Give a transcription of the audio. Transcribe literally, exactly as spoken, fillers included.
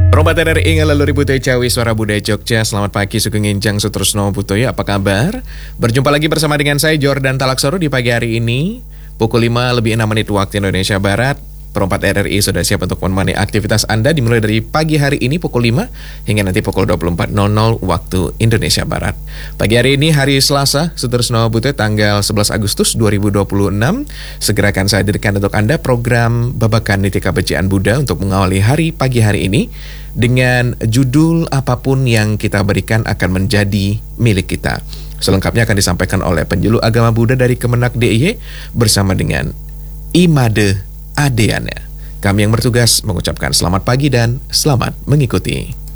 Robat R R I Ngalaluri Butoy Cawi Suara Budaya Jogja. Selamat pagi Sugeng Injang Sutrusno Butoy, apa kabar? Berjumpa lagi bersama dengan saya Jordan Talaksoro di pagi hari ini pukul lima lebih enam menit waktu Indonesia Barat. Perempat R R I sudah siap untuk menemani aktivitas Anda dimulai dari pagi hari ini pukul lima hingga nanti pukul dua puluh empat nol nol waktu Indonesia Barat. Pagi hari ini hari Selasa, Sutrusno Butoy, tanggal sebelas Agustus dua ribu dua puluh enam. Segera akan saya hadirkan untuk Anda program Babakan Niti Kabecikan Buddha untuk mengawali hari pagi hari ini dengan judul apapun yang kita berikan akan menjadi milik kita. Selengkapnya akan disampaikan oleh penjuru agama Buddha dari Kemenak D I Y bersama dengan Imade Adeana. Kami yang bertugas mengucapkan selamat pagi dan selamat mengikuti.